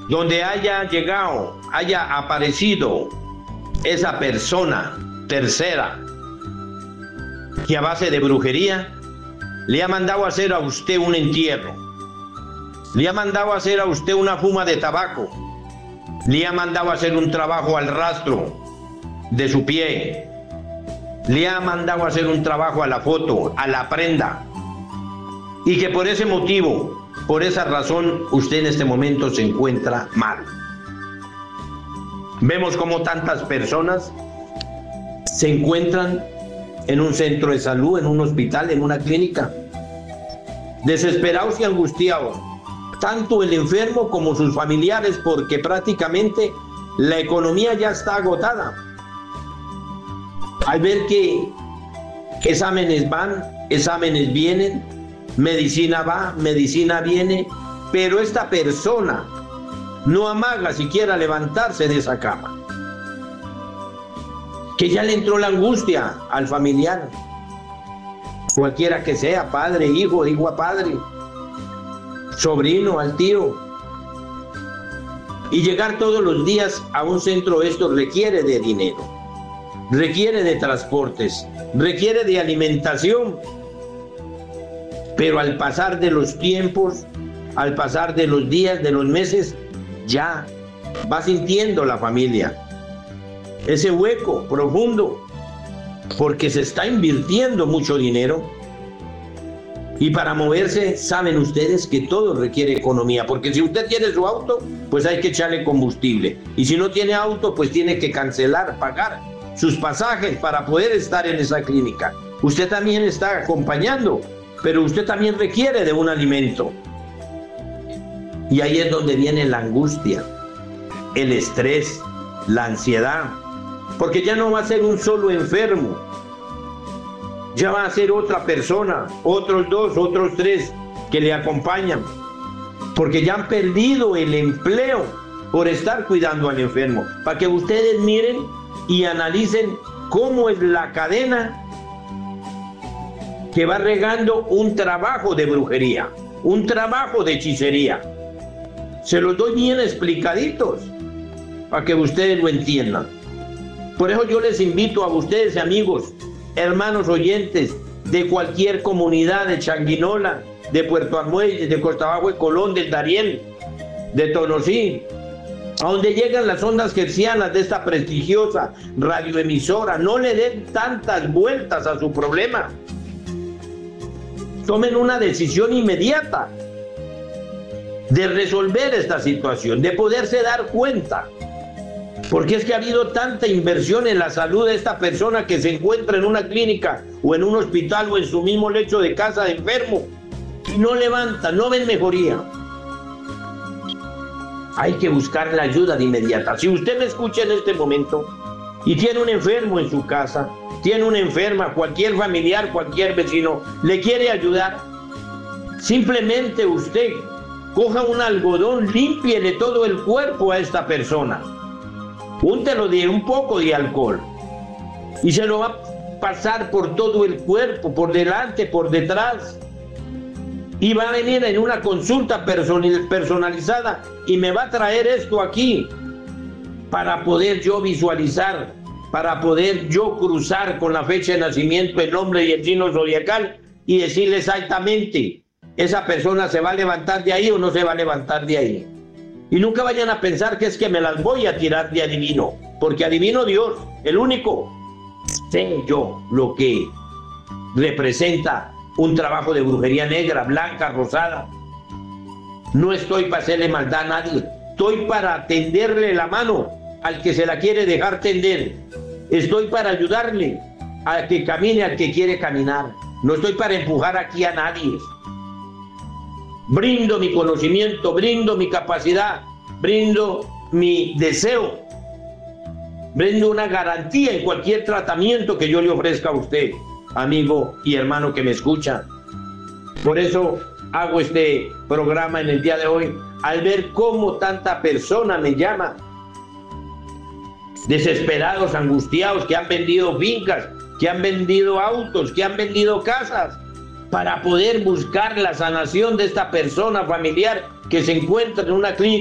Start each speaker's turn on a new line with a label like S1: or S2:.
S1: donde haya llegado, haya aparecido esa persona tercera que a base de brujería le ha mandado a hacer a usted un entierro, le ha mandado a hacer a usted una fuma de tabaco, le ha mandado a hacer un trabajo al rastro de su pie, le ha mandado a hacer un trabajo a la foto, a la prenda, y que por ese motivo, por esa razón, usted en este momento se encuentra mal. Vemos cómo tantas personas se encuentran en un centro de salud, en un hospital, en una clínica, desesperados y angustiados, tanto el enfermo como sus familiares, porque prácticamente la economía ya está agotada. Al ver que exámenes van, exámenes vienen, medicina va, medicina viene, pero esta persona no amaga siquiera levantarse de esa cama, que ya le entró la angustia al familiar, cualquiera que sea, padre, hijo, hijo a padre, sobrino, al tío. Y llegar todos los días a un centro esto requiere de dinero, requiere de transportes, requiere de alimentación. Pero al pasar de los tiempos, al pasar de los días, de los meses, ya va sintiendo la familia ese hueco profundo, porque se está invirtiendo mucho dinero. Y para moverse, saben ustedes que todo requiere economía, porque si usted tiene su auto, pues hay que echarle combustible. Y si no tiene auto, pues tiene que cancelar, pagar sus pasajes para poder estar en esa clínica. Usted también está acompañando, pero usted también requiere de un alimento. Y ahí es donde viene la angustia, el estrés, la ansiedad, porque ya no va a ser un solo enfermo, ya va a ser otra persona, otros dos, otros tres que le acompañan, porque ya han perdido el empleo por estar cuidando al enfermo. Para que ustedes miren y analicen cómo es la cadena que va regando un trabajo de brujería, un trabajo de hechicería. Se los doy bien explicaditos para que ustedes lo entiendan. Por eso yo les invito a ustedes, amigos, hermanos oyentes de cualquier comunidad de Changuinola, de Puerto Armuelles, de Costa Bajo de Colón, del Darién, de Tonosí, a donde llegan las ondas hercianas de esta prestigiosa radioemisora. No le den tantas vueltas a su problema. Tomen una decisión inmediata de resolver esta situación, de poderse dar cuenta. Porque es que ha habido tanta inversión en la salud de esta persona que se encuentra en una clínica o en un hospital o en su mismo lecho de casa de enfermo y no levanta, no ven mejoría. Hay que buscar la ayuda de inmediata. Si usted me escucha en este momento y tiene un enfermo en su casa, tiene una enferma, cualquier familiar, cualquier vecino le quiere ayudar, simplemente usted coja un algodón, límpiele todo el cuerpo a esta persona, úntelo de un poco de alcohol y se lo va a pasar por todo el cuerpo, por delante, por detrás, y va a venir en una consulta personalizada y me va a traer esto aquí para poder yo visualizar, para poder yo cruzar con la fecha de nacimiento, el nombre y el signo zodiacal y decirle exactamente, esa persona se va a levantar de ahí o no se va a levantar de ahí. Y nunca vayan a pensar que es que me las voy a tirar de adivino, porque adivino Dios, el único. Sé yo lo que representa un trabajo de brujería negra, blanca, rosada. No estoy para hacerle maldad a nadie, estoy para tenderle la mano al que se la quiere dejar tender. Estoy para ayudarle a que camine al que quiere caminar. No estoy para empujar aquí a nadie. Brindo mi conocimiento, brindo mi capacidad, brindo mi deseo, brindo una garantía en cualquier tratamiento que yo le ofrezca a usted, amigo y hermano que me escucha. Por eso hago este programa en el día de hoy, al ver cómo tanta persona me llama, desesperados, angustiados, que han vendido fincas, que han vendido autos, que han vendido casas, para poder buscar la sanación de esta persona familiar que se encuentra en una clínica